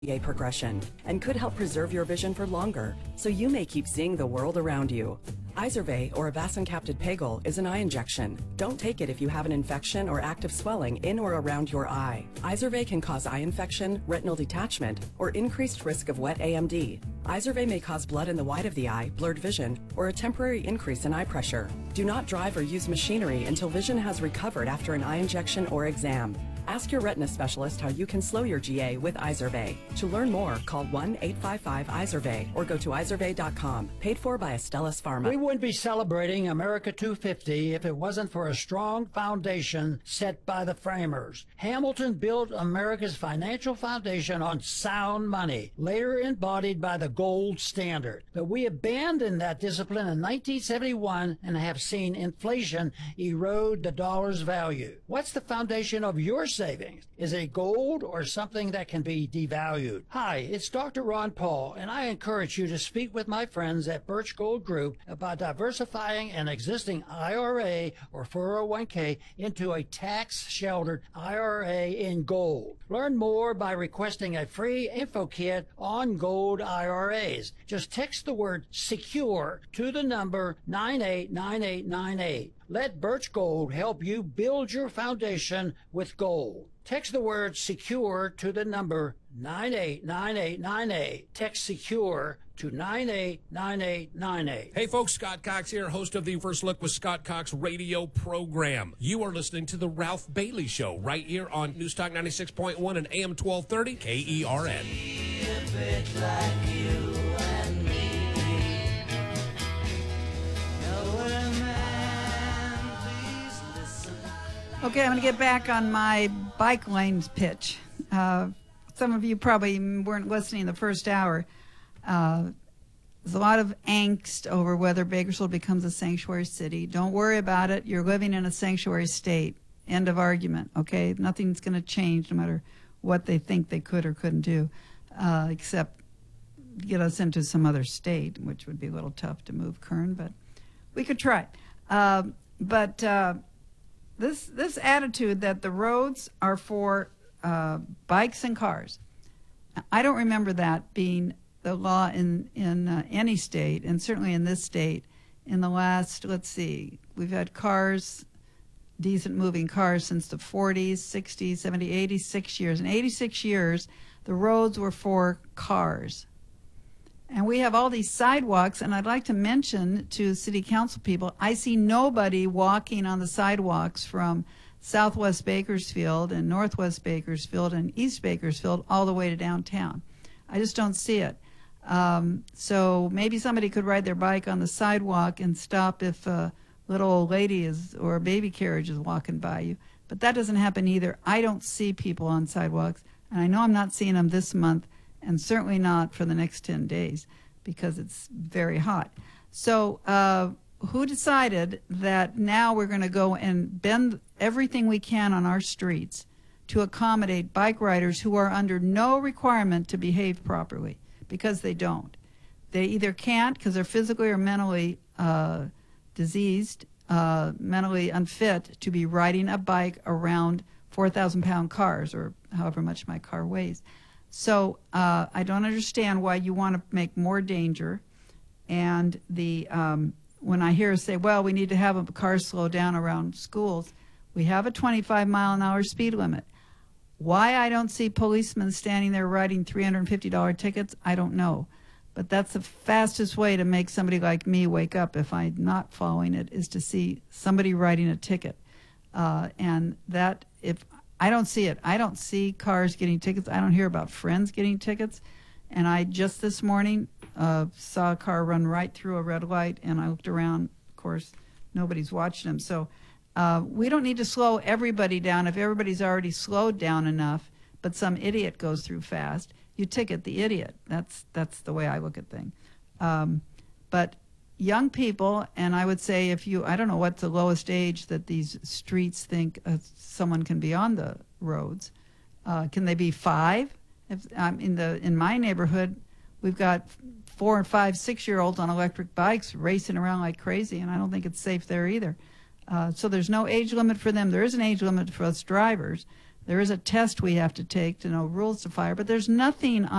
GA progression and could help preserve your vision for longer, so you may keep seeing the world around you. Izervay, or avacincaptad pegol, is an eye injection. Don't take it if you have an infection or active swelling in or around your eye. Izervay can cause eye infection, retinal detachment, or increased risk of wet AMD. Izervay may cause blood in the white of the eye, blurred vision, or a temporary increase in eye pressure. Do not drive or use machinery until vision has recovered after an eye injection or exam. Ask your retina specialist how you can slow your GA with Izervay. To learn more, call 1-855-IZERVAY or go to izervay.com. Paid for by Astellas Pharma. We wouldn't be celebrating America 250 if it wasn't for a strong foundation set by the framers. Hamilton built America's financial foundation on sound money, later embodied by the gold standard. But we abandoned that discipline in 1971 and have seen inflation erode the dollar's value. What's the foundation of your savings? Is it gold or something that can be devalued? Hi, it's Dr. Ron Paul, and I encourage you to speak with my friends at Birch Gold Group about diversifying an existing IRA or 401k into a tax-sheltered IRA in gold. Learn more by requesting a free info kit on gold IRAs. Just text the word SECURE to the number 989898. Let Birch Gold help you build your foundation with gold. Text the word SECURE to the number 989898. Text SECURE to 989898. Hey folks, Scott Cox here, host of the First Look with Scott Cox radio program. You are listening to the Ralph Bailey Show right here on News Talk 96.1 and AM 1230 KERN. Okay, I'm going to get back on my bike lanes pitch. Some of you probably weren't listening the first hour. There's a lot of angst over whether Bakersfield becomes a sanctuary city. Don't worry about it. You're living in a sanctuary state. End of argument, okay? Nothing's going to change no matter what they think they could or couldn't do, except get us into some other state, which would be a little tough to move Kern, but we could try. This attitude that the roads are for bikes and cars, I don't remember that being the law in any state, and certainly in this state, in the last, let's see, we've had cars, decent moving cars since the 40s, 60s, 70s, 86 years. In 86 years, the roads were for cars. And we have all these sidewalks, and I'd like to mention to city council people, I see nobody walking on the sidewalks from southwest Bakersfield and northwest Bakersfield and east Bakersfield all the way to downtown. I just don't see it. So maybe somebody could ride their bike on the sidewalk and stop if a little old lady is or a baby carriage is walking by you. But that doesn't happen either. I don't see people on sidewalks, and I know I'm not seeing them this month, and certainly not for the next 10 days because it's very hot. So who decided that now we're going to go and bend everything we can on our streets to accommodate bike riders who are under no requirement to behave properly because they don't? They either can't because they're physically or mentally diseased, mentally unfit to be riding a bike around 4,000-pound cars or however much my car weighs. So I don't understand why you want to make more danger. And when I hear say, well, we need to have cars slow down around schools, we have a 25-mile-an-hour speed limit. Why I don't see policemen standing there writing $350 tickets, I don't know. But that's the fastest way to make somebody like me wake up if I'm not following it, is to see somebody writing a ticket. And that, if I don't see it. I don't see cars getting tickets. I don't hear about friends getting tickets. And I just this morning saw a car run right through a red light, and I looked around. Of course, nobody's watching them. So we don't need to slow everybody down. If everybody's already slowed down enough, but some idiot goes through fast, you ticket the idiot. That's the way I look at things. But young people, and I would say I don't know what's the lowest age that these streets think someone can be on the roads. Can they be 5? In my neighborhood, we've got 4 and 5, 6-year-olds on electric bikes racing around like crazy, and I don't think it's safe there either. So there's no age limit for them. There is an age limit for us drivers, There is a test we have to take to know rules to fire, but there's nothing